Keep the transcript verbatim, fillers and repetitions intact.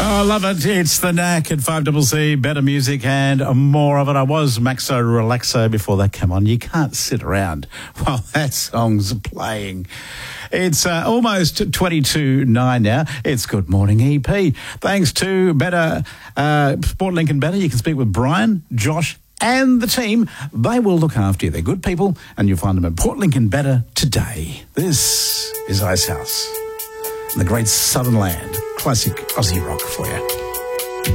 Oh, I love it. It's the Knack at five C C, better music and more of it. I was Maxo Relaxo before that. Come on, you can't sit around while that song's playing. It's uh, almost twenty-two nine now. It's Good Morning E P. Thanks to Better, uh, Sport Lincoln Better. You can speak with Brian, Josh and the team. They will look after you. They're good people and you'll find them at Port Lincoln Better today. This is Icehouse, the great Southern Land. Classic Aussie rock for you.